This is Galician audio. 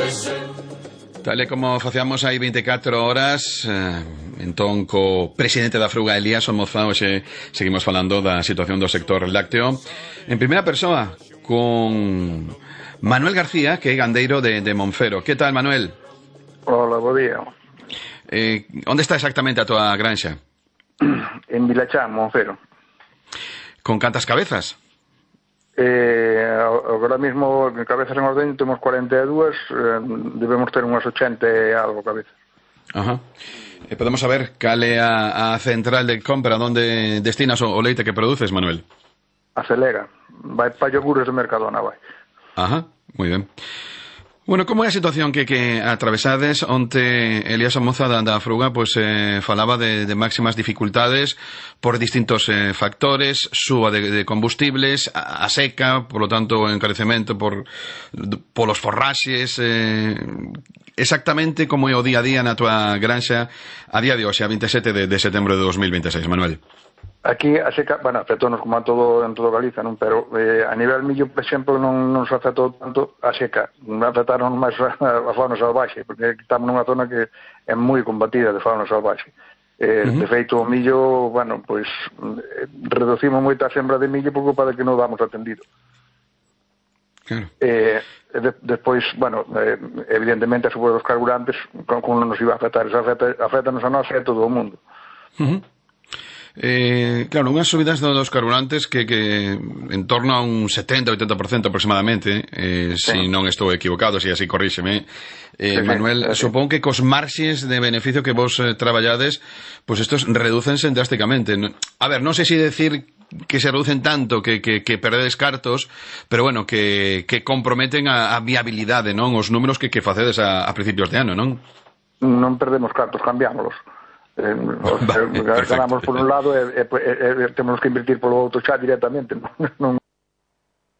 Tal e como facíamos hai 24 horas, entón co presidente da Fruga, Elías Somoza, hoxe seguimos falando da situación do sector lácteo. En primeira persoa, con Manuel García, que é gandeiro de Monfero. Que tal, Manuel? Hola, bo día. Onde está exactamente a tua granxa? En Vilachán, Monfero. Con cantas cabezas? Agora mismo, cabezas en ordeño, temos 42, debemos ter unhas 80 e algo cabezas. Ajá. Podemos saber cal é a central de compra onde destinas o leite que produces, Manuel? A Celega. Vai para yogures de Mercadona, vai. Ajá, moi ben. Bueno, como é a situación que atravesades? Onte Elías Somoza da Fruga falaba de máximas dificultades por distintos factores, suba de combustibles, a seca, por lo tanto o encarecemento polos forraxes. Exactamente como é o día a día na tua granxa a día de hoxe, a 27 de setembro de 2026, Manuel? Aquí a seca, bueno, afectónos como en todo Galiza, non? Pero a nivel millo, por exemplo, non se afectou tanto a seca. Afectaron máis a fauna salvaxe, porque estamos nunha zona que é moi combatida de fauna salvaxe. De feito, o millo, bueno, pois reducimos moito a sembra de millo por culpa de que non damos atendido. Claro. Despois, bueno, evidentemente a subida dos carburantes, como non nos iba a afectar, afectanos a nós e a todo o mundo. Claro, unhas subidas dos carburantes que en torno a un 70-80% aproximadamente, se non estou equivocado, se así corríxeme, Manuel, supón que cos marxes de beneficio que vos traballades, pois estos redúcense drásticamente. A ver, non sei se decir que se reducen tanto que perdedes cartos, pero bueno, que comprometen a viabilidade, non? Os números que facedes a principios de ano, non? Non perdemos cartos, cambiámolos. Ganamos por un lado e temos que invertir polo outro xa directamente, non